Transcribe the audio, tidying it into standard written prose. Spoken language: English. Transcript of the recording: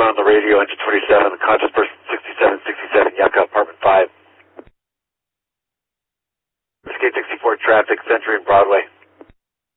on the radio, engine 27, conscious person 6767, Yucca, apartment 5. Escape 64 traffic, Century and Broadway.